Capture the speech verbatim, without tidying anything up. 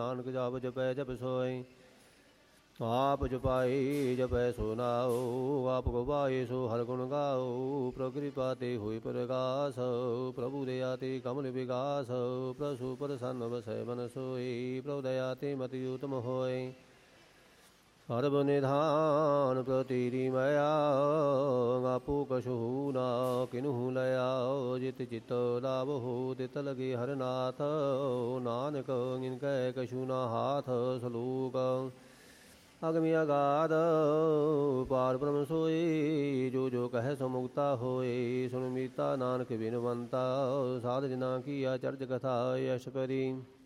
नानक जाप जपै जप सोई। आप जपाए जपै सो नाओ, आप गवाए सो हर गुण गाओ। प्रभु कृपा ते होई प्रकाश, प्रभु दया ते कमल विकास। प्रसु प्रसन्न बसै मन सोई, प्रभु दया ते मति उत्तम होय। सर्व निधान प्रतिरि मया, आपो कछु ना किन्हु लया। जित चित लाभ हो तित लगे हर नाथ, नानक इनकै कछु ना हाथ। श्लोक अगमि अगाध पार ब्रह्म सोई, जो जो कह सो मुक्ता होए। सुन मीता नानक बिनवंता, साध जना की चर्च कथा यश करी।